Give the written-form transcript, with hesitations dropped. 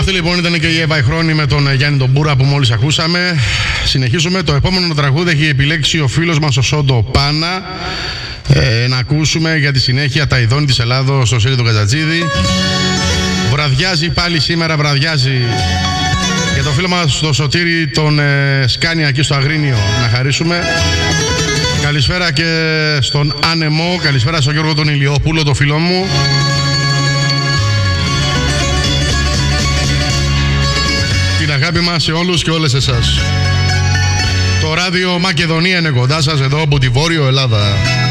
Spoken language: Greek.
Αυτή λοιπόν ήταν και η Εύα η Χρόνη με τον Γιάννη τον Μπούρα που μόλις ακούσαμε. Συνεχίζουμε. Το επόμενο τραγούδι έχει επιλέξει ο φίλος μας ο Σόντο Πάνα. Να ακούσουμε για τη συνέχεια τα ειδώνη της Ελλάδος στο Σύρι του Κατζατζίδη. Βραδιάζει πάλι σήμερα, βραδιάζει. Για το φίλο μας το Σωτήρη τον Σκάνια εκεί στο Αγρίνιο να χαρίσουμε. Καλησπέρα και στον Άνεμο, καλησπέρα στον Γιώργο τον Ηλιόπουλο, το φίλο μου. Την αγάπη μας σε όλους και όλες εσάς. Το ράδιο Μακεδονία είναι κοντά σας εδώ από τη Βόρειο Ελλάδα.